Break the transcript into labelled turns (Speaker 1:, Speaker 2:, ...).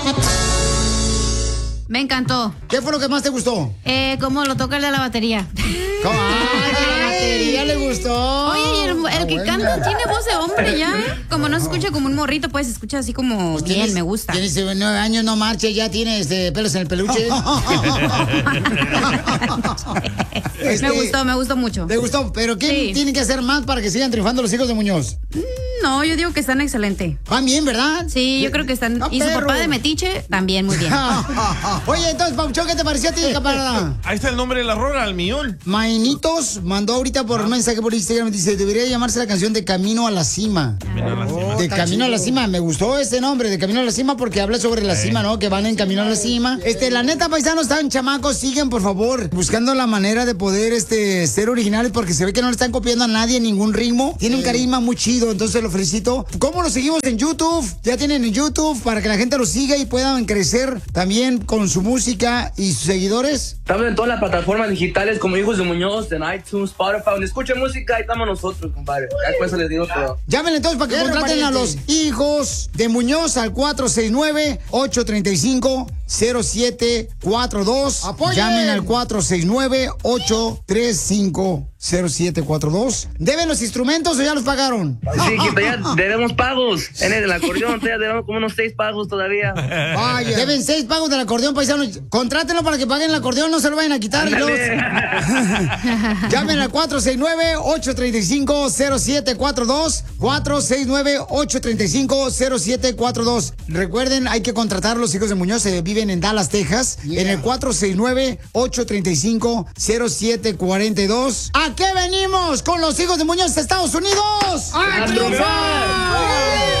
Speaker 1: Me encantó.
Speaker 2: ¿Qué fue lo que más te gustó?
Speaker 1: Cómo lo toca el de la batería.
Speaker 2: ¿Cómo? ¡Ay, de la batería le gustó!
Speaker 1: Oye, y el que canta tiene voz de hombre ya, ¿eh? Como no se escucha como un morrito, pues se escucha así como pues bien, me gusta.
Speaker 2: Tienes 9 años, no marche, ya tienes pelos en el peluche.
Speaker 1: Me gustó mucho.
Speaker 2: ¿Te gustó? ¿Pero qué tienen que hacer más para que sigan triunfando los hijos de Muñoz?
Speaker 1: No, yo digo que están excelente.
Speaker 2: Van bien, ¿verdad?
Speaker 1: Sí, yo creo que están. Y su papá de metiche, también muy bien.
Speaker 2: Oye, entonces, Pauchón, ¿qué te pareció a ti, camarada?
Speaker 3: Ahí está el nombre de la rola, al millón.
Speaker 2: Mainitos mandó ahorita por mensaje por Instagram, dice, debería llamarse la canción de Camino a la Cima. De Camino a la Cima. Me gustó ese nombre, de Camino a la Cima, porque habla sobre la cima, ¿no? Que van en Camino a la Cima. La neta, paisanos, están chamacos, siguen, por favor, buscando la manera de poder ser originales, porque se ve que no le están copiando a nadie ningún ritmo. Tiene un carisma muy chido, entonces lo felicito. ¿Cómo lo seguimos en YouTube? Ya tienen en YouTube para que la gente lo siga y puedan crecer también con su música y sus seguidores.
Speaker 4: Estamos en todas las plataformas digitales como Hijos de Muñoz, en iTunes, Spotify, donde escuchen música, ahí estamos nosotros, compadre. Después les digo todo.
Speaker 2: Llamen entonces para que contraten a los Hijos de Muñoz al 469-835-0742. ¡Apoyen! Llamen al 469-835-0742. ¿Deben los instrumentos o ya los pagaron?
Speaker 4: Sí, que ya debemos pagos. En el acordeón todavía debemos como unos 6 pagos todavía.
Speaker 2: Vaya. Deben 6 pagos del acordeón, paisanos. Contrátenlo para que paguen el acordeón, no se lo vayan a quitar. Llamen al 469-835-0742. 469-835-0742. Recuerden, hay que contratar a los Hijos de Muñoz, viven en Dallas, Texas, en el 469-835-0742. ¿A qué venimos con los Hijos de Muñoz de Estados Unidos? ¡A triunfar!